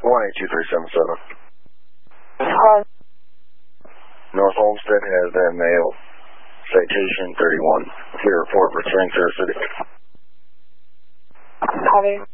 182377. Hi. North Olmsted has that male. Citation 31. Clear report returning to the city. Copy.